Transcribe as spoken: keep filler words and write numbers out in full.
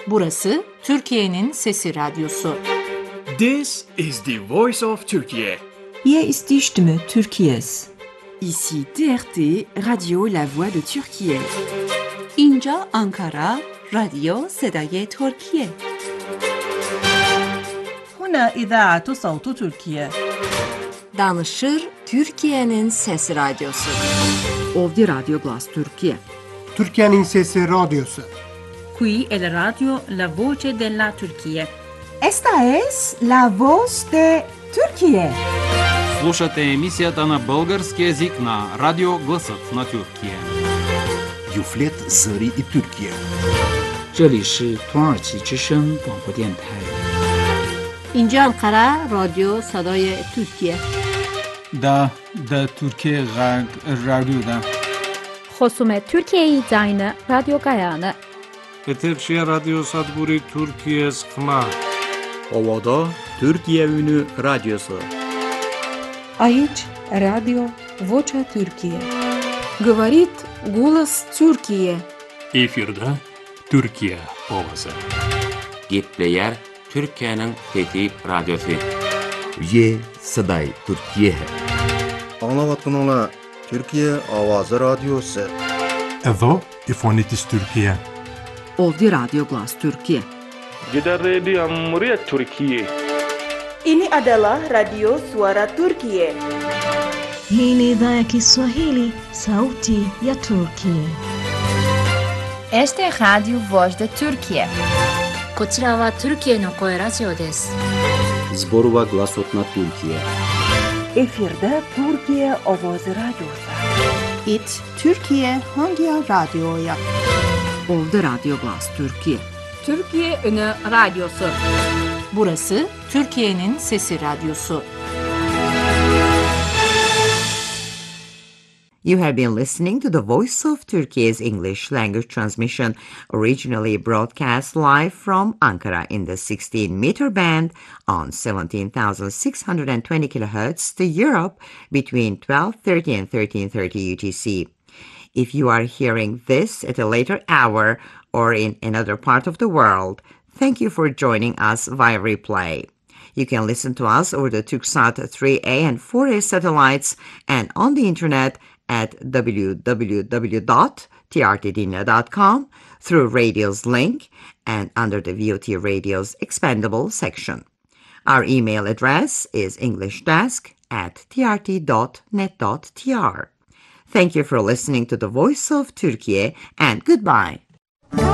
Burası Türkiye'nin Sesi Radyosu. This is the voice of Turkey. Hier ist die Stimme Türkiye's. Ici T R T, Radio La Voix de Türkiye. اینجا آنکارا، رادیو صدای ترکیه. هنا إذاعة صوت تركيا. Danışır Türkiye'nin Sesi Radyosu. Ovdje Radio Glas Türkiye. Türkiye'nin Sesi Radyosu. Qui è la radio La Voce della Turchia. Esta es la voz de Türkiye. Слушате емисията на български език на Радио Гласът на Türkiye. Юфлет Зари и Türkiye. 这里是土耳其之声广播电台。 اینجا انقره رادیو صدای ترکیه. دا دا ترکیه غرب رادیو دا. خصوم ترکیه زاین رادیو گایانه. Eterşehir Radyo Sadburi Türkiye Skma. Ovada Türkiye Ünü Radyosu. Aici Radio Vocea Türkiye. Говорит голос Türkiye. Efirde Türkiye Ovası. Gitleyer Türkiye'nin Fethi Radyosu. Ye Saday Türkiye. Anlavatkanlar Türkiye Avazı Radyosu. Evo İfonitis Türkiye. Ovdje Radio Glas Türkiye. Gitar Radio Muria Türkiye. Ini adalah Radio Suara Turkiye. Hii ni idhaa ya Kiswahili, Sauti ya Turkiye. Este es Radio Voz de Turkiye. こちらはトルキエの声ラジオです。 Zborova Glasot na Türkiye. Efirde Türkiye Ovoz Radyosu. It Türkiye Hangi Radyo'ya? Ovdje Radio Glas Türkiye. Türkiye Ünü Radyosu. Burası Türkiye'nin Sesi Radyosu. You have been listening to the Voice of Turkey's English language transmission, originally broadcast live from Ankara in the sixteen meter band on seventeen thousand six hundred twenty kilohertz to Europe between twelve thirty and thirteen thirty U T C. If you are hearing this at a later hour or in another part of the world, thank you for joining us via replay. You can listen to us over the Turksat three A and four A satellites and on the internet at w w w dot t r t dinle dot com through Radio's link and under the V O T Radio's expandable section. Our email address is englishdesk at t r t dot net dot t r. Thank you for listening to the Voice of Turkey and goodbye.